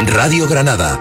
Radio Granada.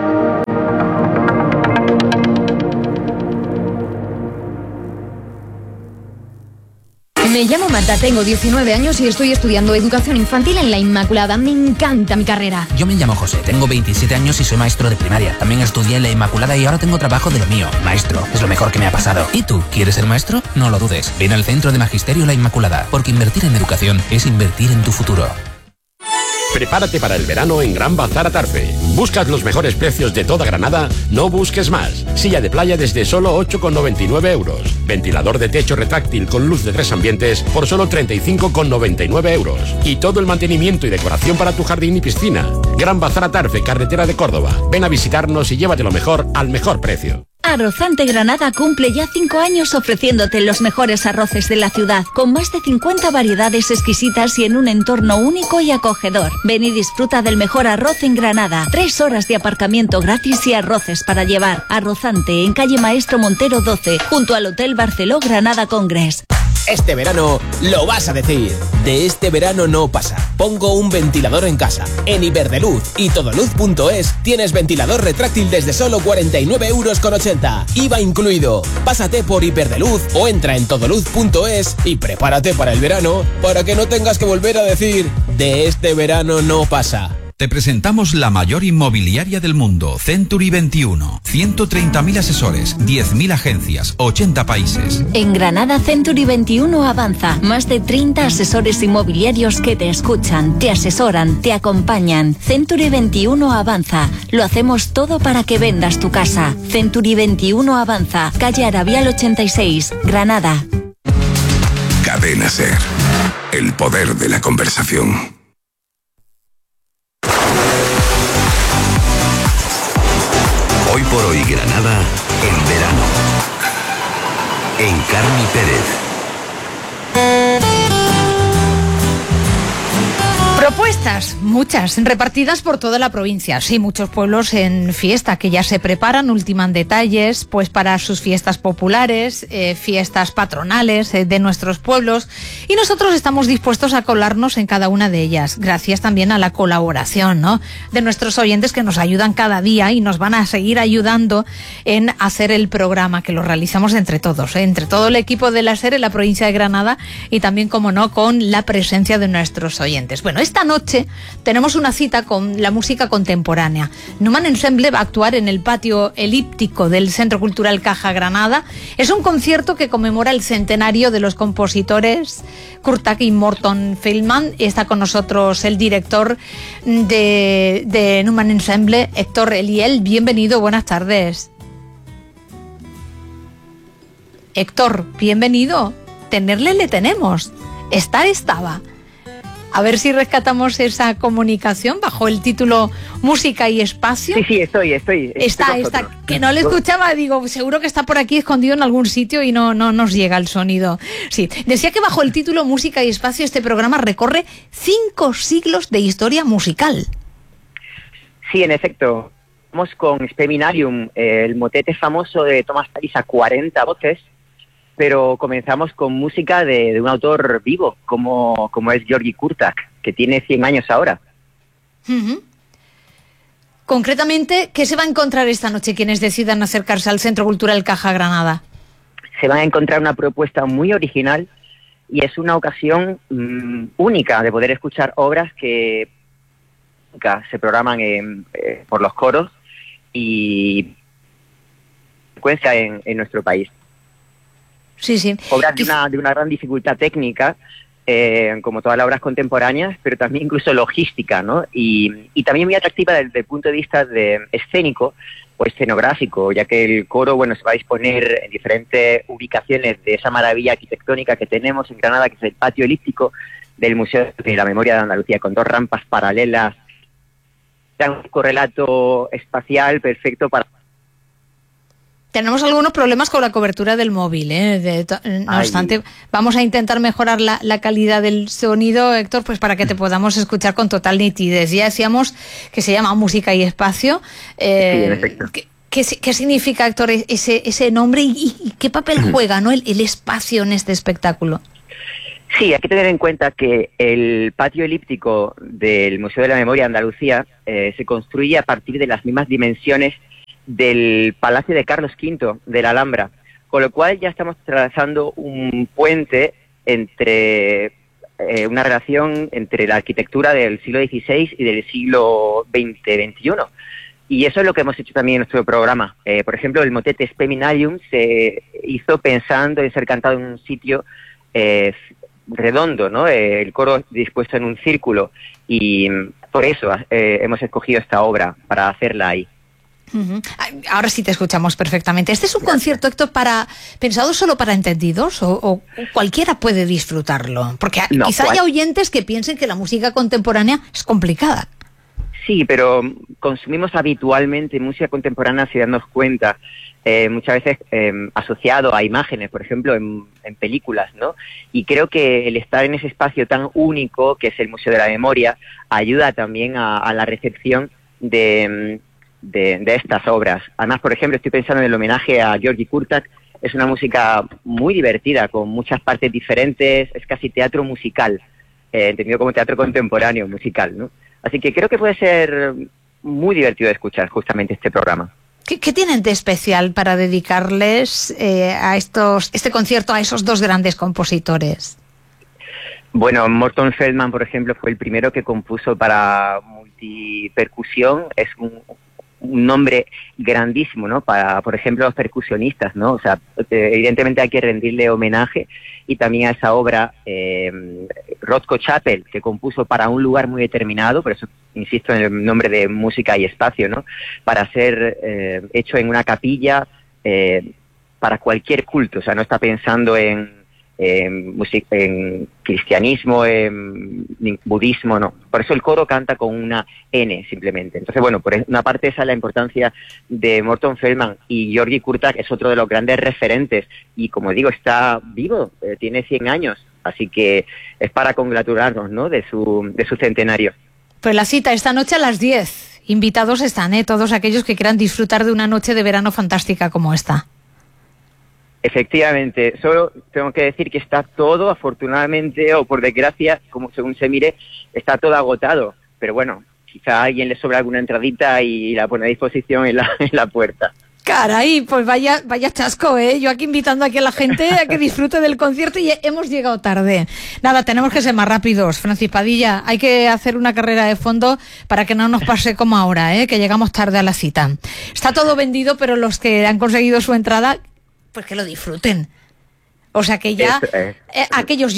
Me llamo Marta, tengo 19 años y estoy estudiando educación infantil en la Inmaculada. Me encanta mi carrera. Yo me llamo José, tengo 27 años y soy maestro de primaria. También estudié en la Inmaculada y ahora tengo trabajo de lo mío. Maestro, es lo mejor que me ha pasado. ¿Y tú, quieres ser maestro? No lo dudes. Ven al Centro de Magisterio La Inmaculada, porque invertir en educación es invertir en tu futuro. Prepárate para el verano en Gran Bazar Atarfe. ¿Buscas los mejores precios de toda Granada? No busques más. Silla de playa desde solo 8,99 euros. Ventilador de techo retráctil con luz de 3 ambientes por solo 35,99 euros. Y todo el mantenimiento y decoración para tu jardín y piscina. Gran Bazar Atarfe, carretera de Córdoba. Ven a visitarnos y llévate lo mejor al mejor precio. Arrozante Granada cumple ya 5 años ofreciéndote los mejores arroces de la ciudad, con más de 50 variedades exquisitas y en un entorno único y acogedor. Ven y disfruta del mejor arroz en Granada. 3 horas de aparcamiento gratis y arroces para llevar. Arrozante en calle Maestro Montero 12, junto al Hotel Barceló Granada Congress. Este verano lo vas a decir. De este verano no pasa. Pongo un ventilador en casa. En Iberdrola y Todoluz.es tienes ventilador retráctil desde solo 49,80 €. IVA incluido. Pásate por Iberdrola o entra en Todoluz.es y prepárate para el verano para que no tengas que volver a decir de este verano no pasa. Te presentamos la mayor inmobiliaria del mundo, Century 21. 130.000 asesores, 10.000 agencias, 80 países. En Granada, Century 21 avanza. Más de 30 asesores inmobiliarios que te escuchan, te asesoran, te acompañan. Century 21 avanza. Lo hacemos todo para que vendas tu casa. Century 21 avanza. Calle Arabial 86, Granada. Cadena SER. El poder de la conversación. Hoy por hoy Granada, en verano. En Carmi Pérez. Propuestas, muchas, repartidas por toda la provincia. Sí, muchos pueblos en fiesta que ya se preparan, ultiman detalles, pues para sus fiestas populares, fiestas patronales de nuestros pueblos. Y nosotros estamos dispuestos a colarnos en cada una de ellas, gracias también a la colaboración, ¿no?, de nuestros oyentes que nos ayudan cada día y nos van a seguir ayudando en hacer el programa, que lo realizamos entre todos, entre todo el equipo de la SER en la provincia de Granada y también, como no, con la presencia de nuestros oyentes. Bueno, esta noche tenemos una cita con la música contemporánea. Newman Ensemble va a actuar en el patio elíptico del Centro Cultural Caja Granada. Es un concierto que conmemora el centenario de los compositores Kurtak y Morton Feldman. Está con nosotros el director de Newman Ensemble, Héctor Eliel. Bienvenido, buenas tardes. Héctor, bienvenido. Tenerle le tenemos. Estaba. A ver si rescatamos esa comunicación bajo el título Música y Espacio. Sí, estoy. Está, que no le escuchaba, digo, seguro que está por aquí escondido en algún sitio y no nos llega el sonido. Sí, decía que bajo el título Música y Espacio este programa recorre 5 siglos de historia musical. Sí, en efecto. Vamos con Speminarium, el motete famoso de Tomás París a 40 voces, pero comenzamos con música de un autor vivo, como es György Kurtak, que tiene 100 años ahora. Uh-huh. Concretamente, ¿qué se va a encontrar esta noche quienes decidan acercarse al Centro Cultural Caja Granada? Se van a encontrar una propuesta muy original y es una ocasión única de poder escuchar obras que nunca se programan por los coros y frecuencia en nuestro país. Sí. Obras de una gran dificultad técnica, como todas las obras contemporáneas, pero también incluso logística, ¿no? Y también muy atractiva desde el punto de vista de escénico o escenográfico, ya que el coro, se va a disponer en diferentes ubicaciones de esa maravilla arquitectónica que tenemos en Granada, que es el patio elíptico del Museo de la Memoria de Andalucía, con 2 rampas paralelas, un correlato espacial perfecto para... Tenemos algunos problemas con la cobertura del móvil, no obstante, vamos a intentar mejorar la calidad del sonido, Héctor, pues para que te podamos escuchar con total nitidez. Ya decíamos que se llama Música y Espacio. Sí, en efecto. ¿Qué significa, Héctor, ese nombre y qué papel juega, ¿no?, el espacio en este espectáculo? Sí, hay que tener en cuenta que el patio elíptico del Museo de la Memoria de Andalucía se construye a partir de las mismas dimensiones del Palacio de Carlos V de la Alhambra, con lo cual ya estamos trazando un puente entre una relación entre la arquitectura del siglo XVI y del siglo XX-XXI. Y eso es lo que hemos hecho también en nuestro programa. Por ejemplo, el motet Speminalium se hizo pensando en ser cantado en un sitio redondo, ¿no? El coro dispuesto en un círculo, y por eso hemos escogido esta obra para hacerla ahí. Ahora sí te escuchamos perfectamente. ¿Este es un concierto, Héctor, pensado solo para entendidos o cualquiera puede disfrutarlo? Porque quizá haya oyentes que piensen que la música contemporánea es complicada. Sí, pero consumimos habitualmente música contemporánea sin darnos cuenta, muchas veces asociado a imágenes, por ejemplo, en películas, ¿no? Y creo que el estar en ese espacio tan único que es el Museo de la Memoria ayuda también a la recepción de estas obras. Además, por ejemplo, estoy pensando en el homenaje a György Kurtag. Es una música muy divertida, con muchas partes diferentes, es casi teatro musical, entendido como teatro contemporáneo musical, ¿no? Así que creo que puede ser muy divertido de escuchar justamente este programa. ¿Qué tienen de especial para dedicarles este concierto a esos dos grandes compositores? Bueno, Morton Feldman, por ejemplo, fue el primero que compuso para multipercusión. Es un nombre grandísimo, ¿no? Para, por ejemplo, los percusionistas, ¿no? O sea, evidentemente hay que rendirle homenaje, y también a esa obra Rothko Chapel, que compuso para un lugar muy determinado, por eso insisto en el nombre de música y espacio, ¿no? Para ser hecho en una capilla para cualquier culto, o sea, no está pensando en cristianismo, en budismo, no. Por eso el coro canta con una N simplemente. Entonces, bueno, por una parte esa es la importancia de Morton Feldman, y György Kurtag es otro de los grandes referentes, y como digo, está vivo, tiene 100 años, así que es para congratularnos, ¿no?, de su centenario. Pues la cita esta noche a las 10. Invitados están, todos aquellos que quieran disfrutar de una noche de verano fantástica como esta. Efectivamente, solo tengo que decir que está todo, afortunadamente o por desgracia, como según se mire, está todo agotado. Pero bueno, quizá a alguien le sobra alguna entradita y la pone a disposición en la puerta. Caray, pues vaya chasco, yo aquí invitando aquí a la gente a que disfrute del concierto y hemos llegado tarde. Nada, tenemos que ser más rápidos. Francis Padilla, hay que hacer una carrera de fondo para que no nos pase como ahora, que llegamos tarde a la cita. Está todo vendido, pero los que han conseguido su entrada, pues que lo disfruten. O sea que ya, aquellos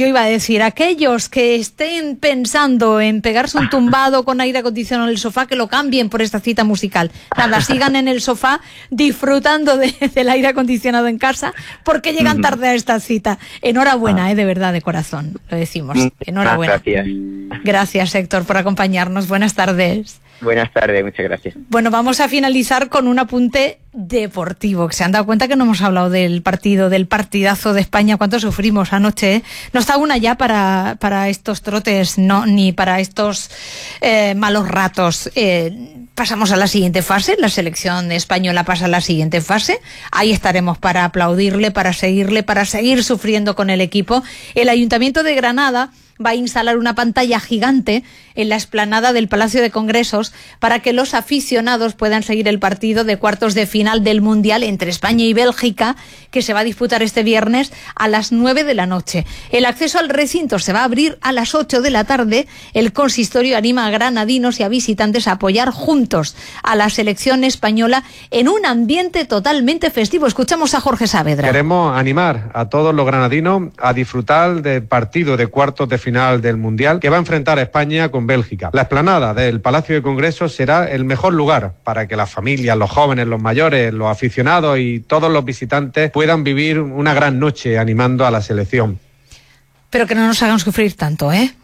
que estén pensando en pegarse un tumbado con aire acondicionado en el sofá, que lo cambien por esta cita musical. Nada, sigan en el sofá disfrutando del aire acondicionado en casa, porque llegan tarde a esta cita. Enhorabuena, de verdad, de corazón, lo decimos. Enhorabuena. Gracias. Gracias, Héctor, por acompañarnos. Buenas tardes. Buenas tardes, muchas gracias. Bueno, vamos a finalizar con un apunte deportivo, que se han dado cuenta que no hemos hablado del partidazo de España. ¿Cuánto sufrimos anoche? No está una ya para estos trotes, no, ni para estos malos ratos. Pasamos a la siguiente fase, la selección española pasa a la siguiente fase. Ahí estaremos para aplaudirle, para seguir sufriendo con el equipo. El Ayuntamiento de Granada va a instalar una pantalla gigante en la explanada del Palacio de Congresos para que los aficionados puedan seguir el partido de cuartos de final del Mundial entre España y Bélgica, que se va a disputar este viernes a las 9 de la noche. El acceso al recinto se va a abrir a las 8 de la tarde. El consistorio anima a granadinos y a visitantes a apoyar juntos a la selección española en un ambiente totalmente festivo. Escuchamos a Jorge Saavedra. Queremos animar a todos los granadinos a disfrutar del partido de cuartos de final del Mundial que va a enfrentar a España con Bélgica. La explanada del Palacio de Congresos será el mejor lugar para que las familias, los jóvenes, los mayores, los aficionados y todos los visitantes puedan vivir una gran noche animando a la selección. Pero que no nos hagan sufrir tanto,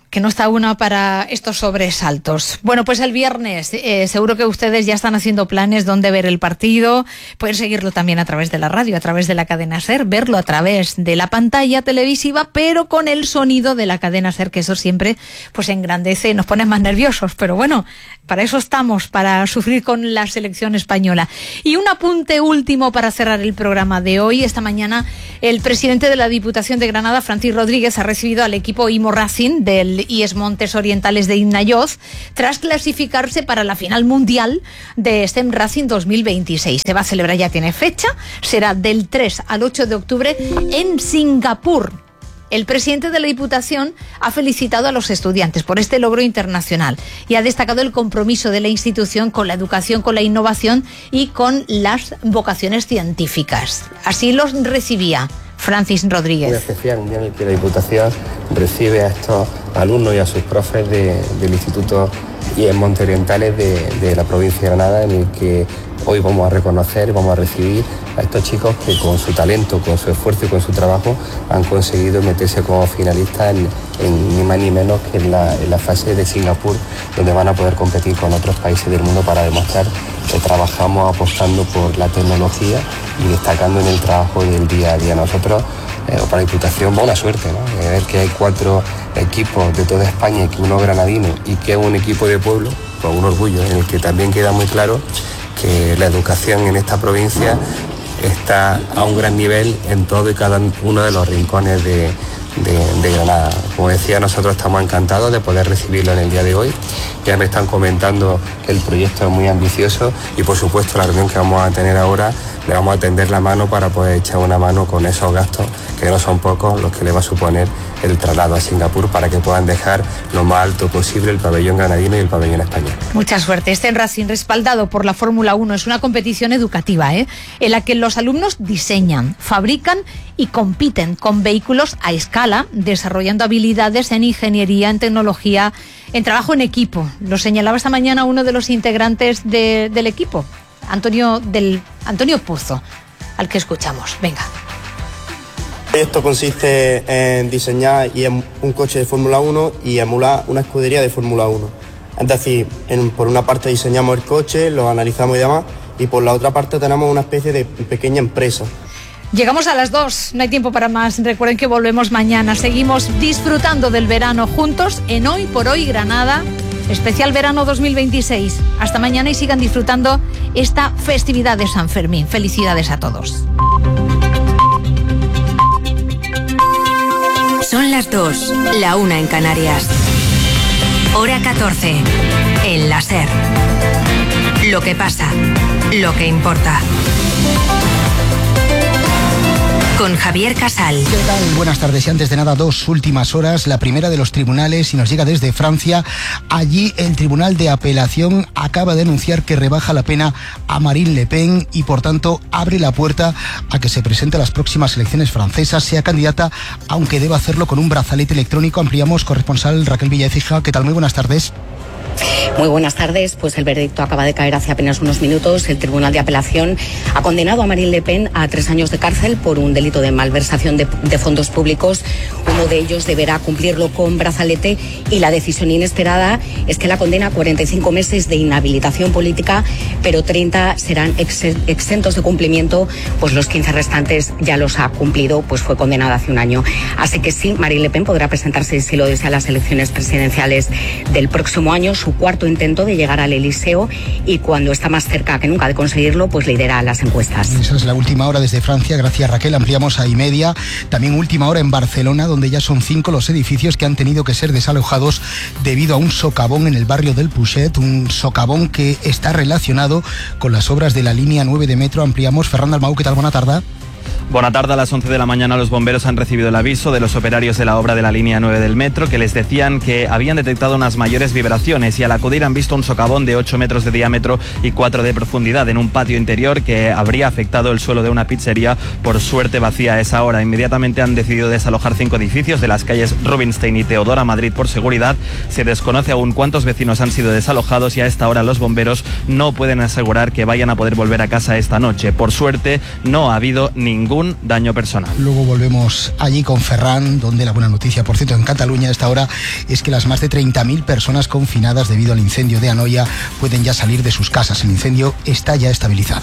que no está una para estos sobresaltos. Bueno, pues el viernes seguro que ustedes ya están haciendo planes dónde ver el partido. Pueden seguirlo también a través de la radio, a través de la cadena SER, verlo a través de la pantalla televisiva, pero con el sonido de la cadena SER, que eso siempre pues engrandece, nos pone más nerviosos. Pero bueno, para eso estamos, para sufrir con la selección española. Y un apunte último para cerrar el programa de hoy. Esta mañana el presidente de la Diputación de Granada, Francis Rodríguez, ha recibido al equipo Imo Racing del IES Montes Orientales de Innayoz tras clasificarse para la final mundial de STEM Racing 2026. Se va a celebrar, ya tiene fecha, será del 3 al 8 de octubre en Singapur. El presidente de la Diputación ha felicitado a los estudiantes por este logro internacional y ha destacado el compromiso de la institución con la educación, con la innovación y con las vocaciones científicas. Así los recibía Francis Rodríguez. Muy especial, un día en el que la Diputación recibe a estos alumnos y a sus profes del Instituto IES Montes Orientales de la provincia de Granada, en el que hoy vamos a reconocer, vamos a recibir a estos chicos que con su talento, con su esfuerzo y con su trabajo han conseguido meterse como finalistas en ni más ni menos que en la fase de Singapur, donde van a poder competir con otros países del mundo para demostrar que trabajamos apostando por la tecnología y destacando en el trabajo del día a día. Nosotros, para la Diputación, buena suerte, ¿no? Ver que hay 4 equipos de toda España y que uno granadino y que es un equipo de pueblo, con un orgullo, en el que también queda muy claro que la educación en esta provincia está a un gran nivel en todo y cada uno de los rincones de Granada. Como decía, nosotros estamos encantados de poder recibirlo en el día de hoy. Ya me están comentando que el proyecto es muy ambicioso y por supuesto la reunión que vamos a tener ahora le vamos a tender la mano para poder echar una mano con esos gastos, que no son pocos, los que le va a suponer el traslado a Singapur, para que puedan dejar lo más alto posible el pabellón granadino y el pabellón español. Mucha suerte. Este Racing, respaldado por la Fórmula 1, es una competición educativa, en la que los alumnos diseñan, fabrican y compiten con vehículos a escala, desarrollando habilidades en ingeniería, en tecnología, en trabajo en equipo. Lo señalaba esta mañana uno de los integrantes del equipo, Antonio Puzo, al que escuchamos. Venga. Esto consiste en diseñar un coche de Fórmula 1 y emular una escudería de Fórmula 1. Es decir, por una parte diseñamos el coche, lo analizamos y demás, y por la otra parte tenemos una especie de pequeña empresa. Llegamos a las 2, no hay tiempo para más. Recuerden que volvemos mañana. Seguimos disfrutando del verano juntos en Hoy por Hoy Granada, especial verano 2026. Hasta mañana y sigan disfrutando esta festividad de San Fermín. Felicidades a todos. Son las 2, la 1 en Canarias. Hora 14, en la SER. Lo que pasa, lo que importa. Con Javier Casal. ¿Qué tal? Buenas tardes. Y antes de nada, 2 últimas horas. La primera de los tribunales, y nos llega desde Francia. Allí el Tribunal de Apelación acaba de anunciar que rebaja la pena a Marine Le Pen y por tanto abre la puerta a que se presente a las próximas elecciones francesas, sea candidata, aunque deba hacerlo con un brazalete electrónico. Ampliamos, corresponsal Raquel Villaécija. ¿Qué tal? Muy buenas tardes. Muy buenas tardes. Pues el veredicto acaba de caer hace apenas unos minutos. El Tribunal de Apelación ha condenado a Marine Le Pen a 3 años de cárcel por un delito de malversación de fondos públicos. Uno de ellos deberá cumplirlo con brazalete y la decisión inesperada es que la condena a 45 meses de inhabilitación política, pero 30 serán exentos de cumplimiento, pues los 15 restantes ya los ha cumplido, pues fue condenada hace un año. Así que sí, Marine Le Pen podrá presentarse, si lo desea, a las elecciones presidenciales del próximo año, su cuarto intento de llegar al Elíseo, y cuando está más cerca que nunca de conseguirlo, pues lidera las encuestas. Esa es la última hora desde Francia. Gracias, Raquel. Ampliamos a y media. También última hora en Barcelona, donde ya son 5 los edificios que han tenido que ser desalojados debido a un socavón en el barrio del Puget, un socavón que está relacionado con las obras de la línea 9 de metro. Ampliamos. Ferran Dalmau, ¿qué tal? Buena tarde. Buena tarde. A las 11 de la mañana los bomberos han recibido el aviso de los operarios de la obra de la línea 9 del metro, que les decían que habían detectado unas mayores vibraciones, y al acudir han visto un socavón de 8 metros de diámetro y 4 de profundidad en un patio interior que habría afectado el suelo de una pizzería, por suerte vacía a esa hora. Inmediatamente han decidido desalojar 5 edificios de las calles Rubinstein y Teodora Madrid por seguridad. Se desconoce aún cuántos vecinos han sido desalojados y a esta hora los bomberos no pueden asegurar que vayan a poder volver a casa esta noche. Por suerte no ha habido ningún ningún daño personal. Luego volvemos allí con Ferran, donde la buena noticia, por cierto, en Cataluña a esta hora es que las más de 30.000 personas confinadas debido al incendio de Anoia pueden ya salir de sus casas. El incendio está ya estabilizado.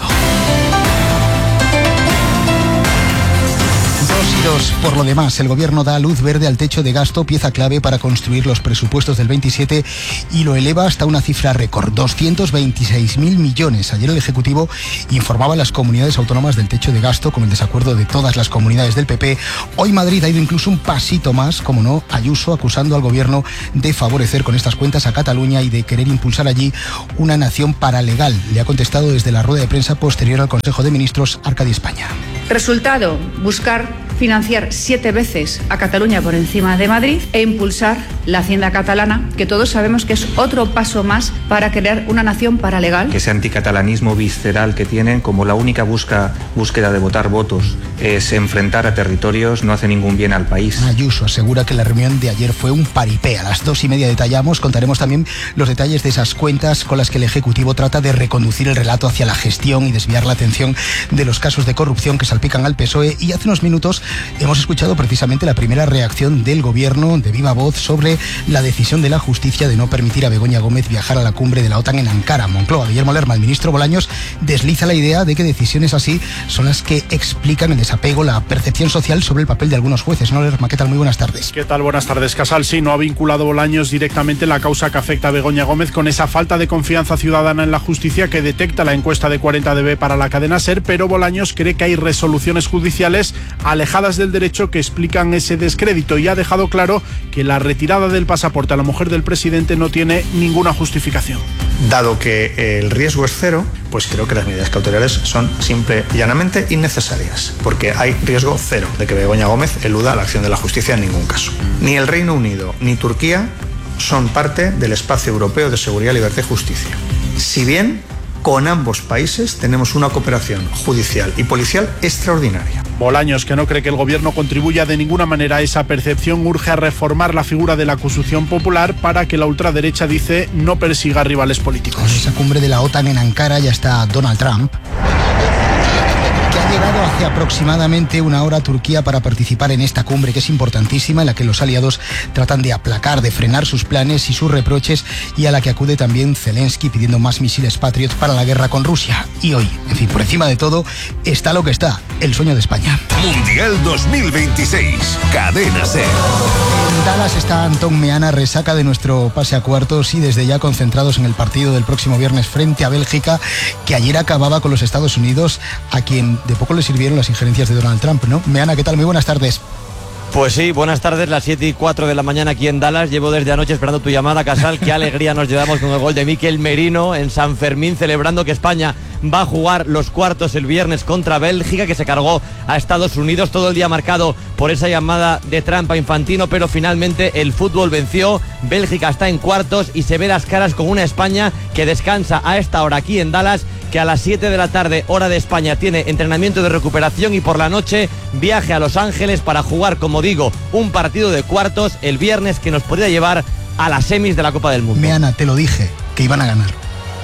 Por lo demás, el gobierno da luz verde al techo de gasto, pieza clave para construir los presupuestos del 27, y lo eleva hasta una cifra récord, 226.000 millones. Ayer el Ejecutivo informaba a las comunidades autónomas del techo de gasto con el desacuerdo de todas las comunidades del PP. Hoy Madrid ha ido incluso un pasito más, como no, Ayuso acusando al gobierno de favorecer con estas cuentas a Cataluña y de querer impulsar allí una nación paralegal. Le ha contestado desde la rueda de prensa posterior al Consejo de Ministros Arcadi España. Resultado, buscar financiar 7 veces a Cataluña por encima de Madrid e impulsar la hacienda catalana, que todos sabemos que es otro paso más para crear una nación paralegal. Ese anticatalanismo visceral que tienen, como la única búsqueda de votar votos es enfrentar a territorios, no hace ningún bien al país. Ayuso asegura que la reunión de ayer fue un paripé. A las 2:30 detallamos, contaremos también los detalles de esas cuentas con las que el Ejecutivo trata de reconducir el relato hacia la gestión y desviar la atención de los casos de corrupción que salpican al PSOE. Y hace unos minutos hemos escuchado precisamente la primera reacción del gobierno de viva voz sobre la decisión de la justicia de no permitir a Begoña Gómez viajar a la cumbre de la OTAN en Ankara. Moncloa, Guillermo Lerma, el ministro Bolaños, desliza la idea de que decisiones así son las que explican el desapego, la percepción social sobre el papel de algunos jueces. ¿No, Lerma? ¿Qué tal? Muy buenas tardes. ¿Qué tal? Buenas tardes, Casal. Sí, no ha vinculado Bolaños directamente la causa que afecta a Begoña Gómez con esa falta de confianza ciudadana en la justicia que detecta la encuesta de 40DB para la cadena SER, pero Bolaños cree que hay resoluciones judiciales alejadas del derecho que explican ese descrédito, y ha dejado claro que la retirada del pasaporte a la mujer del presidente no tiene ninguna justificación. Dado que el riesgo es cero, pues creo que las medidas cautelares son simple y llanamente innecesarias, porque hay riesgo cero de que Begoña Gómez eluda la acción de la justicia en ningún caso. Ni el Reino Unido ni Turquía son parte del espacio europeo de seguridad, libertad y justicia. Si bien con ambos países tenemos una cooperación judicial y policial extraordinaria. Bolaños, que no cree que el gobierno contribuya de ninguna manera a esa percepción, urge a reformar la figura de la acusación popular para que la ultraderecha, dice, no persiga rivales políticos. En esa cumbre de la OTAN en Ankara ya está Donald Trump, que ha llegado hace aproximadamente una hora a Turquía para participar en esta cumbre, que es importantísima, en la que los aliados tratan de aplacar, de frenar sus planes y sus reproches, y a la que acude también Zelensky pidiendo más misiles Patriot para la guerra con Rusia. Y hoy, en fin, por encima de todo, está lo que está, el sueño de España. Mundial 2026, Cadena SER. En Dallas está Antón Meana, resaca de nuestro pase a cuartos y desde ya concentrados en el partido del próximo viernes frente a Bélgica, que ayer acababa con los Estados Unidos, a quien de poco le sirvieron las injerencias de Donald Trump, ¿no? Meana, ¿qué tal? Muy buenas tardes. Pues sí, buenas tardes, las 7:04 de la mañana aquí en Dallas. Llevo desde anoche esperando tu llamada, Casal. Qué alegría nos llevamos con el gol de Mikel Merino en San Fermín, celebrando que España va a jugar los cuartos el viernes contra Bélgica, que se cargó a Estados Unidos. Todo el día marcado por esa llamada de Trump a Infantino, pero finalmente el fútbol venció. Bélgica está en cuartos y se ve las caras con una España que descansa a esta hora aquí en Dallas, que a las 7 de la tarde, hora de España, tiene entrenamiento de recuperación y por la noche viaje a Los Ángeles para jugar, como digo, un partido de cuartos el viernes que nos podría llevar a las semis de la Copa del Mundo. Meana, te lo dije, que iban a ganar.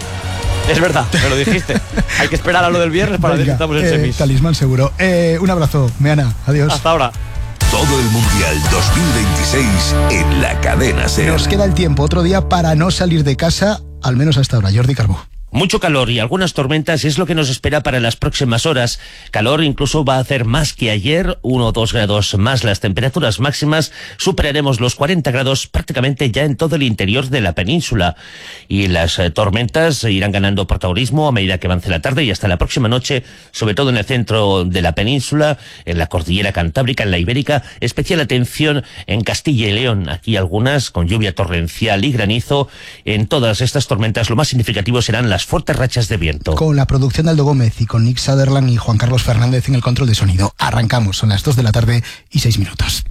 Es verdad, me lo dijiste. Hay que esperar a lo del viernes para ver si estamos en semis. Talismán seguro. Un abrazo, Meana, adiós. Hasta ahora. Todo el Mundial 2026 en la Cadena SER. Nos queda el tiempo, otro día para no salir de casa, al menos hasta ahora. Jordi Carbó. Mucho calor y algunas tormentas es lo que nos espera para las próximas horas. Calor incluso va a hacer más que ayer, 1 o 2 grados más las temperaturas máximas. Superaremos los 40 grados prácticamente ya en todo el interior de la península. Y las tormentas irán ganando protagonismo a medida que avance la tarde y hasta la próxima noche, sobre todo en el centro de la península, en la cordillera cantábrica, en la ibérica. Especial atención en Castilla y León. Aquí algunas con lluvia torrencial y granizo. En todas estas tormentas lo más significativo serán las fuertes rachas de viento. Con la producción de Aldo Gómez y con Nick Sutherland y Juan Carlos Fernández en el control de sonido. Arrancamos, son las 2 de la tarde y 6 minutos.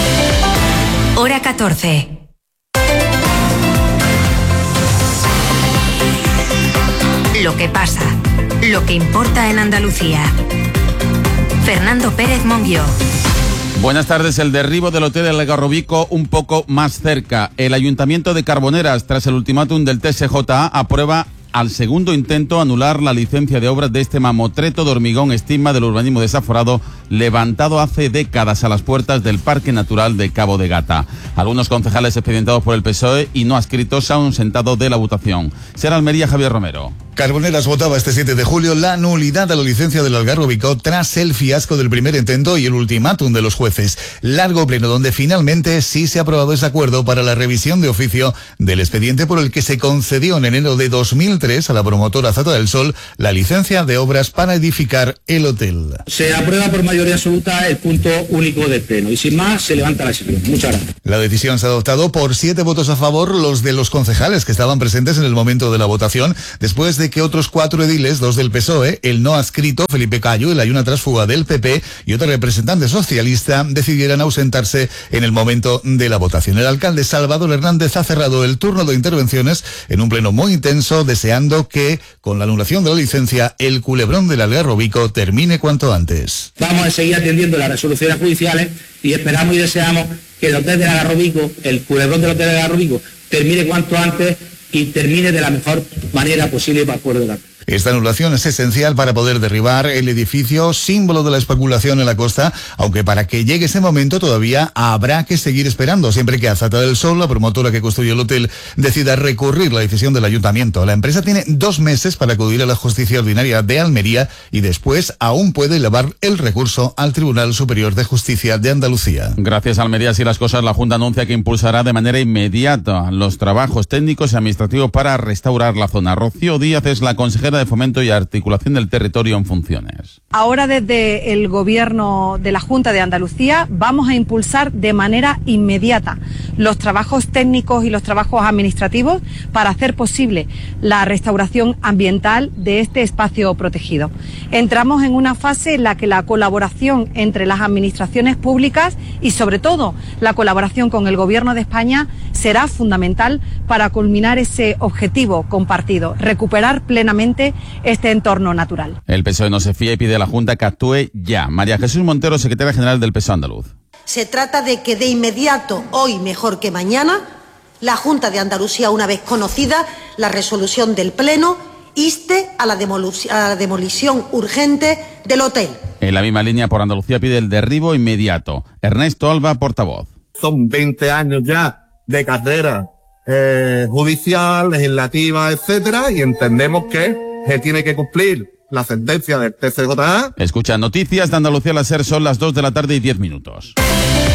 Hora 14. Lo que pasa, lo que importa en Andalucía. Fernando Pérez Monguió. Buenas tardes. El derribo del hotel El Garrobico un poco más cerca. El Ayuntamiento de Carboneras, tras el ultimátum del TSJA, aprueba al segundo intento anular la licencia de obras de este mamotreto de hormigón estigma del urbanismo desaforado levantado hace décadas a las puertas del Parque Natural de Cabo de Gata. Algunos concejales expedientados por el PSOE y no adscritos se han ausentado de la votación. Será Almería, Javier Romero. Carboneras votaba este 7 de julio la nulidad a la licencia del Algarrobico tras el fiasco del primer intento y el ultimátum de los jueces. Largo pleno donde finalmente sí se ha aprobado ese acuerdo para la revisión de oficio del expediente por el que se concedió en enero de 2003 a la promotora Zata del Sol la licencia de obras para edificar el hotel. Se aprueba por mayoría absoluta el punto único del pleno y sin más se levanta la sesión. Muchas gracias. La decisión se ha adoptado por 7 votos a favor, los de los concejales que estaban presentes en el momento de la votación, después de que otros 4 ediles, 2 del PSOE, el no adscrito Felipe Cayo, el hay una trasfuga del PP y otro representante socialista decidieran ausentarse en el momento de la votación. El alcalde Salvador Hernández ha cerrado el turno de intervenciones en un pleno muy intenso, deseando que, con la anulación de la licencia, el culebrón del Algarrobico termine cuanto antes. Vamos a seguir atendiendo las resoluciones judiciales y esperamos y deseamos que el hotel del Algarrobico, el culebrón del hotel del Algarrobico, termine cuanto antes y termine de la mejor manera posible para el pueblo de la... Esta anulación es esencial para poder derribar el edificio, símbolo de la especulación en la costa, aunque para que llegue ese momento todavía habrá que seguir esperando, siempre que Zata del Sol, la promotora que construyó el hotel, decida recurrir la decisión del ayuntamiento. La empresa tiene 2 meses para acudir a la justicia ordinaria de Almería y después aún puede elevar el recurso al Tribunal Superior de Justicia de Andalucía. Gracias a Almería, así las cosas, la Junta anuncia que impulsará de manera inmediata los trabajos técnicos y administrativos para restaurar la zona. Rocío Díaz es la consejera de Fomento y Articulación del Territorio en funciones. Ahora desde el Gobierno de la Junta de Andalucía vamos a impulsar de manera inmediata los trabajos técnicos y los trabajos administrativos para hacer posible la restauración ambiental de este espacio protegido. Entramos en una fase en la que la colaboración entre las administraciones públicas y sobre todo la colaboración con el Gobierno de España será fundamental para culminar ese objetivo compartido, recuperar plenamente este entorno natural. El PSOE no se fía y pide a la Junta que actúe ya. María Jesús Montero, secretaria general del PSOE andaluz. Se trata de que de inmediato, hoy mejor que mañana, la Junta de Andalucía, una vez conocida la resolución del Pleno, inste a la demolición urgente del hotel. En la misma línea, por Andalucía pide el derribo inmediato. Ernesto Alba, portavoz. Son 20 años ya de carrera judicial, legislativa, etcétera, y entendemos que se tiene que cumplir la sentencia del TCJA. Escucha noticias de Andalucía, la SER, son las 2 de la tarde y 10 minutos.